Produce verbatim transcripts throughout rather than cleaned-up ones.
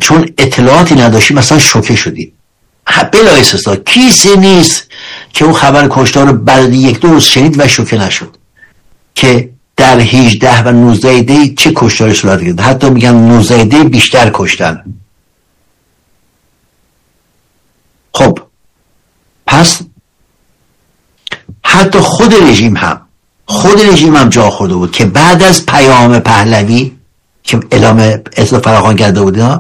چون اطلاعاتی نداشتیم مثلا شوکه شدیم. بلا استثنا کسی نیست که اون خبر کشتار رو بعد یک دو روز شنید و شوکه نشد که در هجده و نوزده دی چه کشتاری صورت گرفت. حتی میگن نوزده دی بیشتر کشتن. خب پس حتی خود رژیم هم خود رژیم هم جا خورده بود که بعد از پیام پهلوی که اعلام اصلاح فراخوان کرده بود،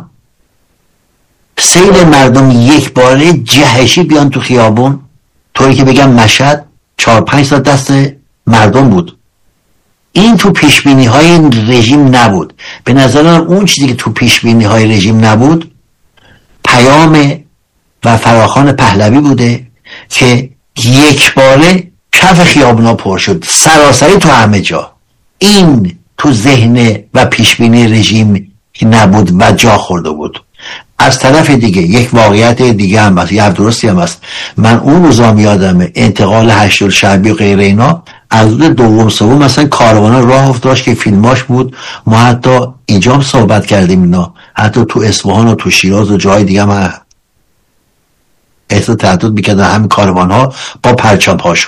سیل مردم یک باره جهشی بیان تو خیابون، طوری که بگم مشهد چهار پنج تا دست مردم بود. این تو پیشبینی های رژیم نبود. به نظر من اون چیزی که تو پیشبینی های رژیم نبود پیام و فراخوان پهلوی بوده که یک باره کف خیابونا پر شد، سراسری تو همه جا. این تو ذهن و پیشبینی رژیم نبود و جا خورده بود. از طرف دیگه یک واقعیت دیگه هم هست، یه درستی هم هست. من اون روزام یادمه انتقال هشتاد شعبی و غیر اینا، از روز دوم سوم مثلا کاروانا راه افتاد که فیلماش بود. ما حتی اینجا هم صحبت کردیم اینا، حتی تو اصفهان و تو شیراز و جای دیگه هم احساس تهدید میکردن همین کاروان ها با پرچم هاشو.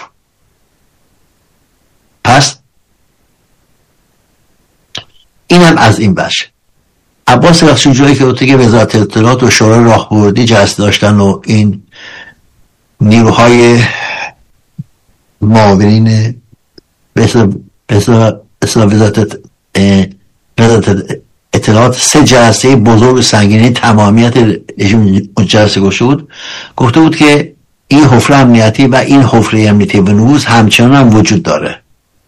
پس اینم از این بشه. عباس رخشی جایی که اوتگه وزارت اطلاعات و شورای راهبردی جلسه داشتن و این نیروهای معاونین به اصطلاح وزارت اطلاعات سه جلسه بزرگ سنگینی تمامیت رژیم جلسه گفته بود گفته بود که این حفره امنیتی و این حفره امنیتی به نوروز همچنان هم وجود داره.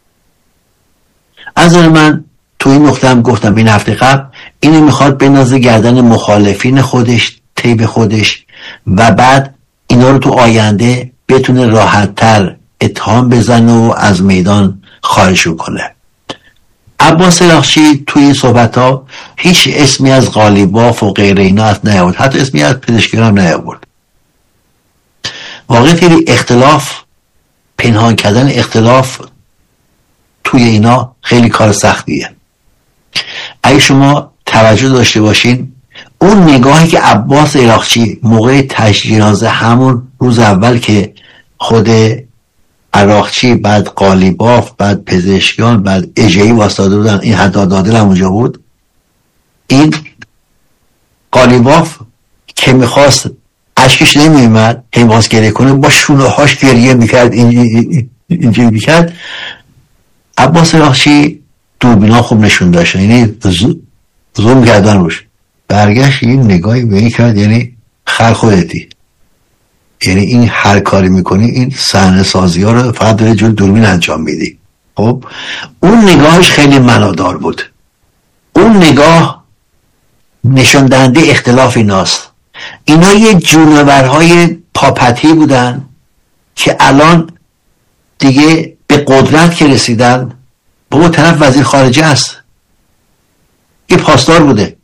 از من تو این نقطه هم گفتم این هفته قبل، اینو میخواد بندازه گردن مخالفین خودش، طیب خودش، و بعد اینا رو تو آینده بتونه راحت‌تر اتهام بزنه و از میدان خارج کنه. عباس رخشی توی این صحبت ها هیچ اسمی از قالیباف و غیر اینا از نیاورد، حتی اسمی از پزشکیان هم نیاورد. واقعا خیلی اختلاف، پنهان کردن اختلاف توی اینا خیلی کار سختیه. اگه شما توجه داشته باشین، اون نگاهی که عباس عراقچی موقع تجهیزات همون روز اول که خود عراقچی، بعد قالیباف، بعد پزشکیان، بعد اجهی واسطاده بودن، این حداد عادل هم اونجا بود، این قالیباف که میخواست اشکش نمیومد حماس گریه کنه، با شونه هاش گریه میکرد، اینجوری میکرد. عباس عراقچی دوربینا خوب نشون داشت، یعنی زوم کردن روش، برگشت این نگاهی به این کرد، یعنی خر خودتی، یعنی این هر کاری میکنی این صحنه سازی ها رو فقط داره جلوی دوربین انجام میدی. خب اون نگاهش خیلی معنادار بود. اون نگاه نشان دهنده اختلاف ایناست. اینا یه جونورهای پاپتی بودن که الان دیگه به قدرت که رسیدن، بابا طرف وزیر خارجه است، یه پاسدار بوده،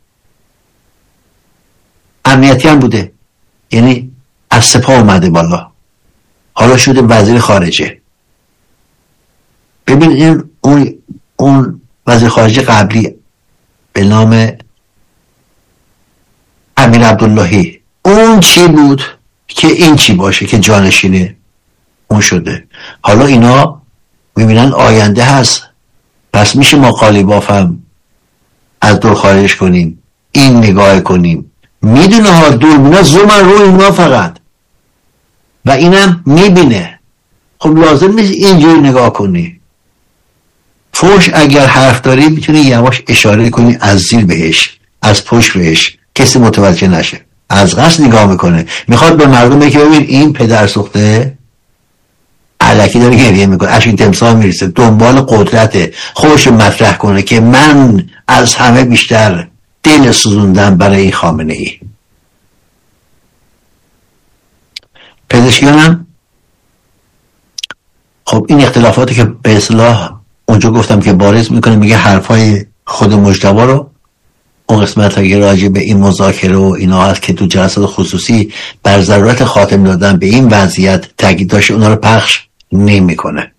امنیتی هم بوده، یعنی از سپاه اومده بالا، حالا شده وزیر خارجه. ببین این اون اون وزیر خارجه قبلی به نام امیر عبداللهی، اون چی بود که این چی باشه که جانشینه اون شده. حالا اینا میبینن آینده هست، پس میشه ما قالیباف هم از دور خارج کنیم، این نگاه کنیم. میدونه ها دور مینا زومن رو اینا فقط، و اینم میبینه. خب لازم نیست اینجوری نگاه کنی. فوش اگر حرف داری میتونی یواش اشاره کنی از زیر بهش، از پشت بهش، کسی متوجه نشه. از قصد نگاه میکنه، میخواد به مردم بگه ببین این پدر سوخته الکی داره گریه میکنه، اشین تمثال میریسه، دنبال قدرت خودش مطرح کنه که من از همه بیشتر دل سوزوندم برای این خامنه ای. پزشکیان هم خب این اختلافاتی که به اصطلاح اونجا گفتم که بارز میکنه، میگه حرفای خود مجتبی رو، اون قسمت اگه راجع به این مذاکره و اینا هست که تو جلسات خصوصی بر ضرورت خاتمه دادن به این وضعیت تاکید داشته، اونا رو پخش نمیکنه.